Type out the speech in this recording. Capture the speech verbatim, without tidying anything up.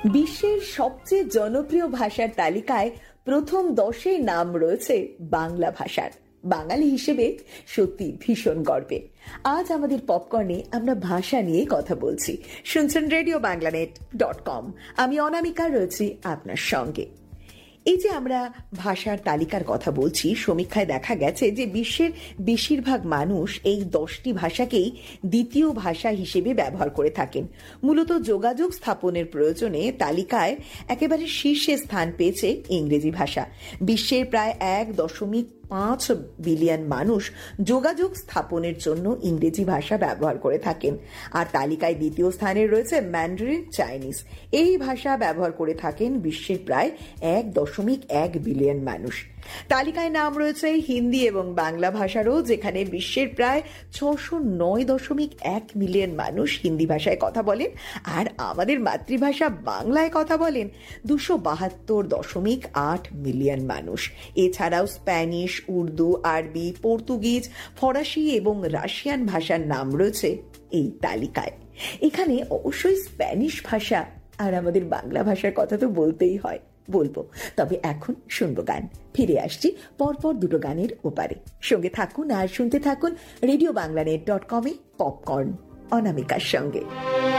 বিশ্বের সবচেয়ে জনপ্রিয় ভাষার তালিকায় প্রথম দশে নাম রয়েছে বাংলা ভাষার। বাঙালি হিসেবে সত্যি ভীষণ গর্বের। আজ আমাদের পপকর্নে আমরা ভাষা নিয়ে কথা বলছি। শুনছেন রেডিও বাংলানেট ডট কম। আমি অনামিকা রয়েছি আপনার সঙ্গে। এই যে আমরা ভাষার তালিকার কথা বলছি, সমীক্ষায় দেখা গেছে যে বিশ্বের বেশিরভাগ মানুষ এই দশটি ভাষাকেই দ্বিতীয় ভাষা হিসেবে ব্যবহার করে থাকেন। মূলত যোগাযোগ স্থাপনের প্রয়োজনে তালিকায় একেবারে শীর্ষে স্থান পেয়েছে ইংরেজি ভাষা। বিশ্বের প্রায় এক দশমিক পাঁচ বিলিয়ন মানুষ যোগাযোগ স্থাপনের জন্য ইংরেজি ভাষা ব্যবহার করে থাকেন। আর তালিকায় দ্বিতীয় স্থানে রয়েছে ম্যান্ডারিন চাইনিজ। এই ভাষা ব্যবহার করে থাকেন বিশ্বের প্রায় এক দশমিক এক বিলিয়ন মানুষ। তালিকায় নাম রয়েছে হিন্দি এবং বাংলা ভাষারও, যেখানে বিশ্বের প্রায় ছশো নয় দশমিক এক মিলিয়ন মানুষ হিন্দি ভাষায় কথা বলেন, আর আমাদের মাতৃভাষা বাংলায় কথা বলেন দুশো বাহাত্তর দশমিক আট মিলিয়ন মানুষ। এছাড়াও স্প্যানিশ, উর্দু, আরবি, পর্তুগিজ, ফরাসি এবং রাশিয়ান ভাষার নাম রয়েছে এই তালিকায়। এখানে অবশ্যই স্প্যানিশ ভাষা আর আমাদের বাংলা ভাষার কথা তো বলতেই হয়, বলবো। তবে এখন শুনবো গান। ফিরে আসছি পরপর দুটো গানের ওপারে। সঙ্গে থাকুন আর শুনতে থাকুন রেডিও বাংলানেট ডট কমে পপকর্ন অনামিকার সঙ্গে।